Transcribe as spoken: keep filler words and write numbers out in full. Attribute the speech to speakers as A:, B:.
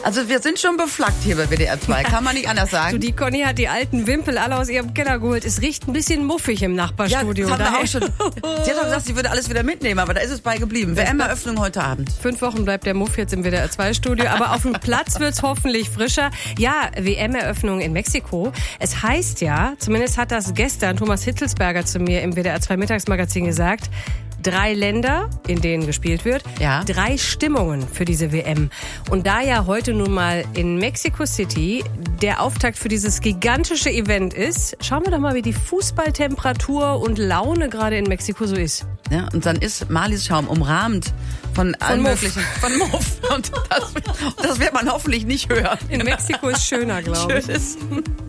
A: Also wir sind schon beflaggt hier bei W D R zwei, kann man nicht anders sagen.
B: Du, die Conny hat die alten Wimpel alle aus ihrem Keller geholt. Es riecht ein bisschen muffig im Nachbarstudio.
A: Ja, das haben wir auch schon. Sie hat doch gesagt, sie würde alles wieder mitnehmen, aber da ist es bei geblieben. W M-Eröffnung heute Abend.
B: Fünf Wochen bleibt der Muff jetzt im W D R zwei Studio, aber auf dem Platz wird's hoffentlich frischer. Ja, W M-Eröffnung in Mexiko. Es heißt ja, zumindest hat das gestern Thomas Hitzelsberger zu mir im W D R zwei Mittagsmagazin gesagt, drei Länder, in denen gespielt wird,
A: ja.
B: drei Stimmungen für diese W M. Und da ja heute nun mal in Mexico City der Auftakt für dieses gigantische Event ist, schauen wir doch mal, wie die Fußballtemperatur und Laune gerade in Mexiko so ist.
A: Ja, und dann ist Marlies Schaum umrahmt von allen
B: Muff.
A: möglichen, von Muff. Und das, das wird man hoffentlich nicht hören.
B: In Mexiko ist schöner, glaube ich.
A: Tschüss.